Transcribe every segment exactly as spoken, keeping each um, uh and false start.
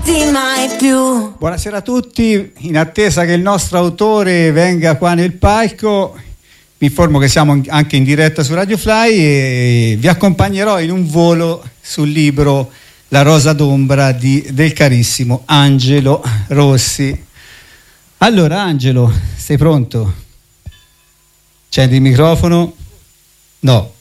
mai più. Buonasera a tutti, in attesa che il nostro autore venga qua nel palco vi informo che siamo anche in diretta su Radio Fly e vi accompagnerò in un volo sul libro La rosa d'ombra di, del carissimo Angelo Rossi. Allora Angelo, sei pronto? Accendi il microfono? No.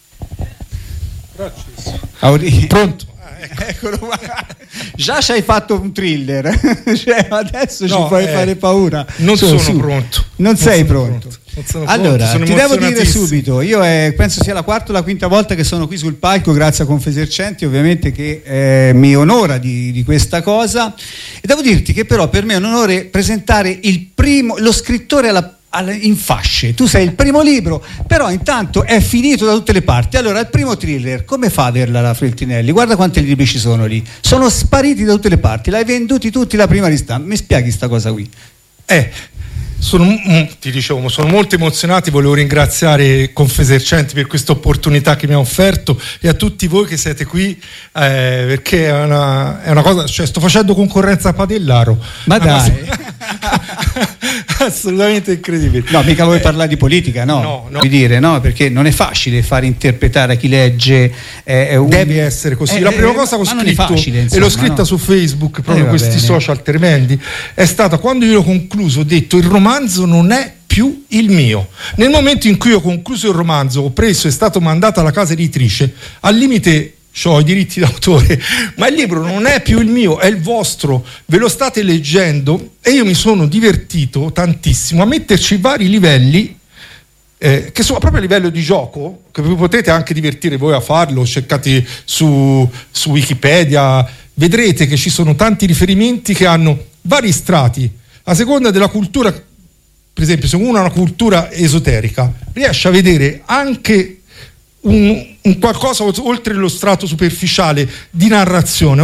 Audi- Pronto? Eccolo qua. Già ci hai fatto un thriller, cioè, adesso no, ci puoi eh, fare paura. Non su, sono su. pronto. Non, non sei sono pronto. pronto. Non sono allora, pronto, ti devo dire subito, io eh, penso sia la quarta o la quinta volta che sono qui sul palco, grazie a Confesercenti, ovviamente che eh, mi onora di, di questa cosa. E devo dirti che però per me è un onore presentare il primo, lo scrittore alla in fasce. Tu sei il primo libro, però intanto è finito da tutte le parti. Allora, il primo thriller, come fa a averla la Feltrinelli? Guarda quanti libri ci sono lì, sono spariti da tutte le parti, l'hai venduti tutti la prima ristampa. Mi spieghi sta cosa qui? Eh, sono, ti dicevo, sono molto emozionato, volevo ringraziare Confesercenti per questa opportunità che mi ha offerto e a tutti voi che siete qui, eh, perché è una, è una cosa, cioè sto facendo concorrenza a Padellaro. Ma dai! Assolutamente incredibile. No, mica vuoi eh, parlare di politica, no? No, no. Vuoi dire, no? Perché non è facile fare interpretare a chi legge. Eh, un... Deve essere così. Eh, la prima cosa che ho scritto, facile, insomma, e l'ho scritta no? su Facebook, proprio eh, questi bene. social tremendi, è stata quando io ho concluso, ho detto il romanzo non è più il mio. Nel momento in cui ho concluso il romanzo, ho preso, è stato mandato alla casa editrice, al limite ho i diritti d'autore, ma il libro non è più il mio, è il vostro, ve lo state leggendo e io mi sono divertito tantissimo a metterci vari livelli eh, che sono proprio a livello di gioco, che vi potete anche divertire voi a farlo, cercate su, su Wikipedia, vedrete che ci sono tanti riferimenti che hanno vari strati, a seconda della cultura. Per esempio, se uno ha una cultura esoterica, riesce a vedere anche un, un qualcosa oltre lo strato superficiale di narrazione.